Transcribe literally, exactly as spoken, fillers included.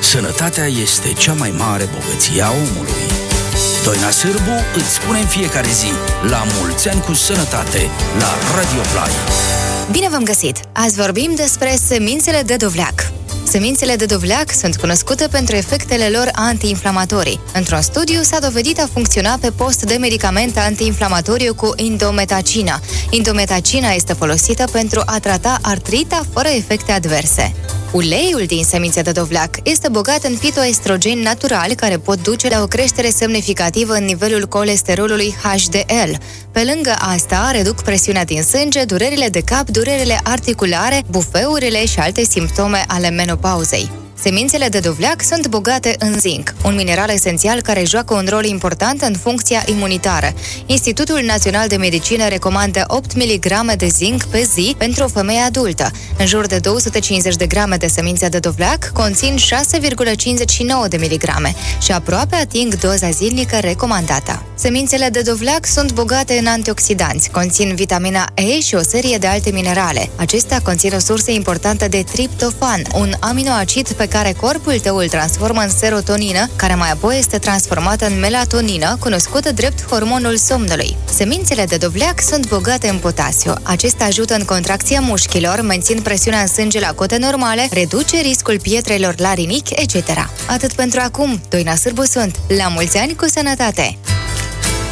Sănătatea este cea mai mare bogăție a omului. Doina Sârbu îți spune în fiecare zi la mulți ani cu sănătate la Radio Play. Bine v-am găsit! Azi vorbim despre semințele de dovleac. Semințele de dovleac sunt cunoscute pentru efectele lor antiinflamatorii. Într-un studiu s-a dovedit a funcționa pe post de medicament antiinflamatoriu cu indometacina. Indometacina este folosită pentru a trata artrita fără efecte adverse. Uleiul din semințe de dovleac este bogat în fitoestrogeni naturali care pot duce la o creștere semnificativă în nivelul colesterolului H D L. Pe lângă asta, reduc presiunea din sânge, durerile de cap, durerile articulare, bufeurile și alte simptome ale menopauzei. Semințele de dovleac sunt bogate în zinc, un mineral esențial care joacă un rol important în funcția imunitară. Institutul Național de Medicină recomandă opt miligrame de zinc pe zi pentru o femeie adultă. În jur de două sute cincizeci de grame de semințe de dovleac conțin șase virgulă cincizeci și nouă de miligrame și aproape ating doza zilnică recomandată. Semințele de dovleac sunt bogate în antioxidanți, conțin vitamina E și o serie de alte minerale. Acestea conțin o sursă importantă de triptofan, un aminoacid pe care corpul tău îl transformă în serotonină, care mai apoi este transformată în melatonină, cunoscută drept hormonul somnului. Semințele de dovleac sunt bogate în potasiu. Acesta ajută în contracția mușchilor, mențin presiunea în sânge la cote normale, reduce riscul pietrelor la rinichi, et cetera. Atât pentru acum, Doina Sârbu sunt. La mulți ani cu sănătate!